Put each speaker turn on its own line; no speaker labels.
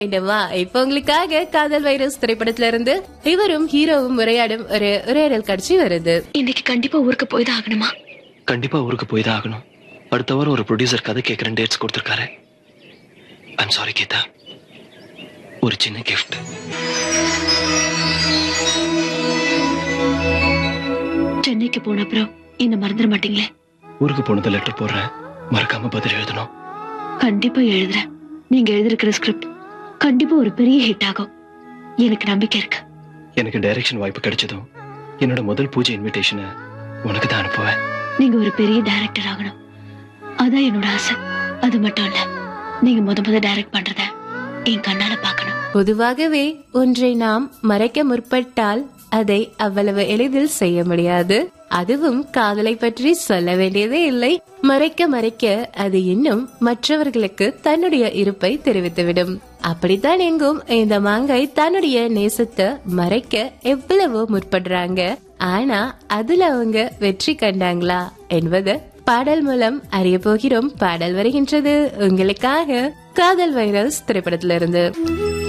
என்னவா இப்ப உங்களுக்காக காதல் வைரஸ் திரைப்படத்துல இருந்து இவரும் ஹீரோவும் உரையாடும் ஒரு உரையாடல் காட்சி வருது.
இன்னைக்கு கண்டிப்பா ஊருக்கு போய் தான் ஆகணுமா?
கண்டிப்பா ஊருக்கு போய் தான் ஆகணும். அடுத்த வாரம் ஒரு ப்ரொடியூசர் கதை கேட்கறேன் டேட்ஸ் கொடுத்திருக்காரு. ஐம் சாரி கீதா, ஒரு சின்ன கிஃப்ட்.
சென்னைக்கு போன அப்புறம் என்ன மறந்துட மாட்டீங்களே?
ஊருக்கு போனது லெட்டர் போடுறேன், மறக்காம பதில் எழுதணும்.
கண்டிப்பா எழுதுறேன். நீங்க எழுதிருக்கிற ஸ்கிரிப்ட் கண்டிப்பா ஒரு பெரிய ஹிட் ஆகும், எனக்கு நம்பிக்கை இருக்கு.
எனக்கு டைரக்ஷன் வாய்ப்பு கிடைச்சதும் என்னோட முதல் பூஜை இன்விடேஷனை உனக்கு தான் அனுப்புவேன்.
நீங்க ஒரு பெரிய டைரக்டர் ஆகணும், அதான் என்னோட ஆசை. அது மட்டும் இல்ல, நீங்க முத டைரக்ட் பண்றத என் கண்ணால பார்க்கணும்.
பொதுவாகவே ஒன்றை நாம் மறைக்க முற்பட்டால் அதை அவ்வளவு எளிதில் செய்ய முடியாது. அதுவும் காதலை பற்றி சொல்ல வேண்டியதே இல்லை. மறைக்க மறைக்க அது இன்னும் மற்றவர்களுக்கு தன்னுடைய இருப்பை தெரிவித்துவிடும். அப்படித்தான் எங்கும் இந்த மாங்கை தன்னுடைய நேசத்தை மறைக்க எவ்வளவோ முற்படுறாங்க. ஆனா அதுல அவங்க வெற்றி கண்டாங்களா என்பது பாடல் மூலம் அறிய போகிறோம். பாடல் வருகின்றது உங்களுக்காக காதல் வைரஸ் திரைப்படத்திலிருந்து.